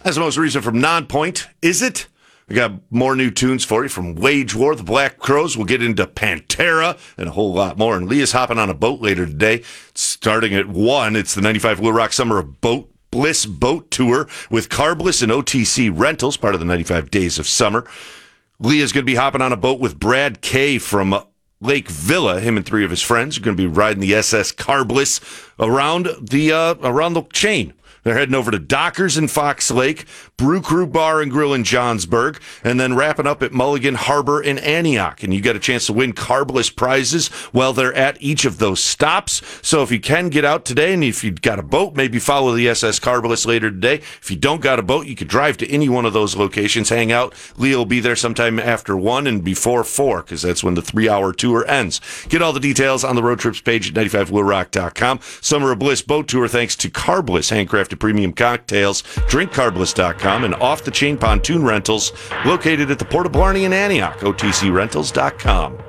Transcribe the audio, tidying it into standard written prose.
As the most recent from Nonpoint, Is It? We got more new tunes for you from Wage War, the Black Crowes. We'll get into Pantera and a whole lot more. And Leah's hopping on a boat later today. Starting at 1, it's the 95 Wheel Rock Summer of Bliss Boat Tour with Carbliss and OTC Rentals, part of the 95 Days of Summer. Leah's going to be hopping on a boat with Brad Kay from Lake Villa. Him and 3 of his friends are going to be riding the SS Carbliss around the chain. They're heading over to Dockers in Fox Lake, Brew Crew Bar and Grill in Johnsburg, and then wrapping up at Mulligan Harbor in Antioch. And you got a chance to win Carbliss prizes while they're at each of those stops. So if you can get out today, and if you've got a boat, maybe follow the SS Carbliss later today. If you don't got a boat, you could drive to any one of those locations, hang out. Leah will be there sometime after 1 and before 4, because that's when the 3-hour tour ends. Get all the details on the road trips page at 95wheelrock.com. Summer of Bliss Boat Tour thanks to Carbliss, handcrafted premium cocktails, drinkcarbliss.com, and off-the-chain pontoon rentals located at the Port of Blarney in Antioch, otcrentals.com.